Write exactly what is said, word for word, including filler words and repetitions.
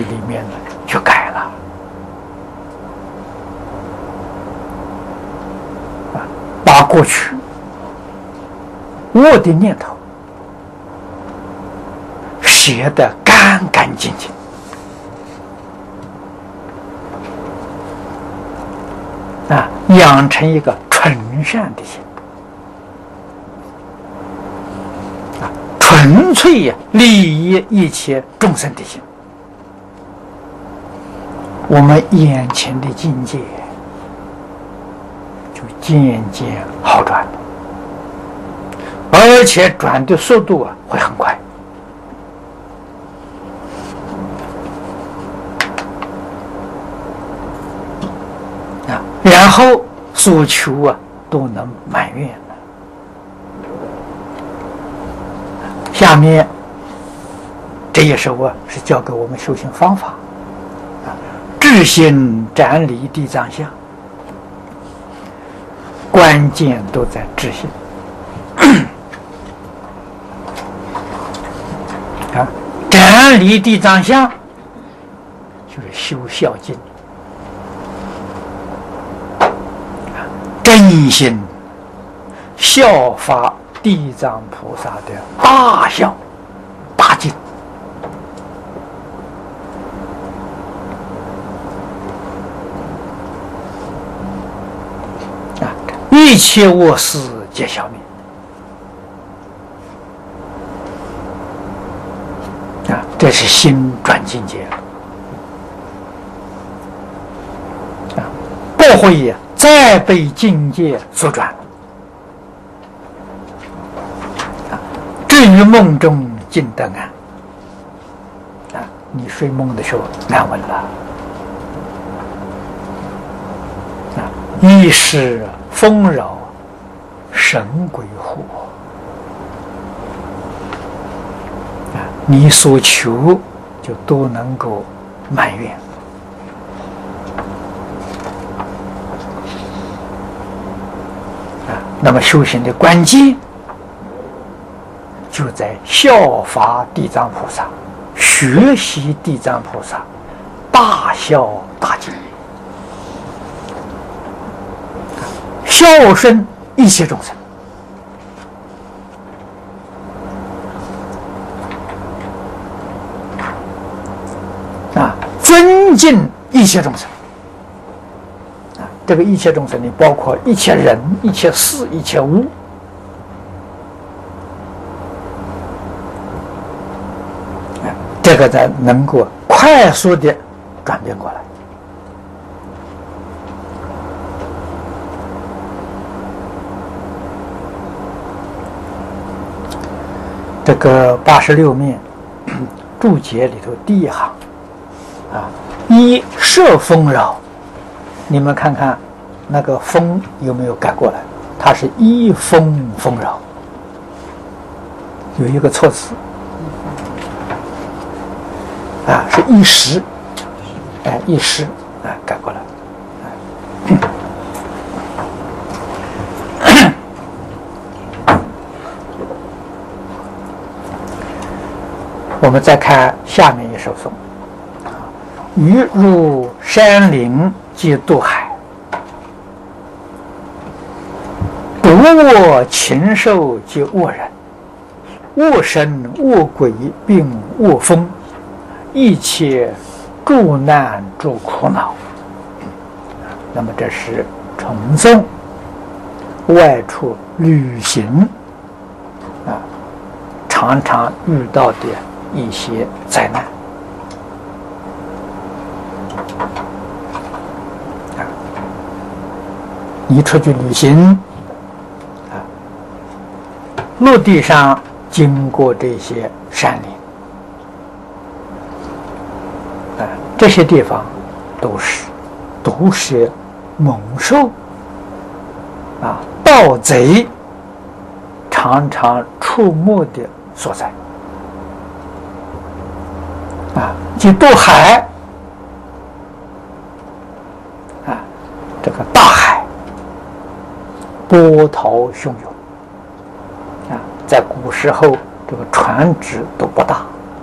里面呢去改了啊，把过去恶的念头写得干干净净啊，养成一个纯善的心啊，纯粹利益一切众生的心。我们眼前的境界就渐渐好转，而且转的速度啊会很快啊，然后所求啊都能满愿了。下面这一首啊是教给我们修行方法。智心斩离地藏相，关键都在智心啊！斩离地藏相就是修孝经，真心效法地藏菩萨的大孝大敬。一切恶事皆消灭啊！这是心转境界啊，不会再被境界所转啊。至于梦中尽得安啊，你睡梦的时候安稳了啊，意识丰饶，神归护啊！你所求就都能够满愿啊！那么修行的关键就在效法地藏菩萨，学习地藏菩萨大孝大敬。孝顺一切众生啊，尊敬一切众生啊，这个一切众生里包括一切人、一切事、一切物啊，这个才能够快速的转变过来。这个八十六面注解里头第一行啊，一摄丰饶，你们看看那个丰有没有改过来？它是一丰丰饶，有一个错字啊，是一时，哎，一时啊，改过来。我们再看下面一首颂：鱼入山林即渡海，毒恶禽兽即恶人，恶神恶鬼并恶风，一切诸难诸苦恼。那么这是重诵外出旅行啊，常常遇到的一些灾难啊，你出去旅行啊，陆地上经过这些山林啊，这些地方都是毒蛇猛兽啊，盗贼常常出没的所在啊，即渡海啊，这个大海波涛汹涌啊，在古时候这个船只都不大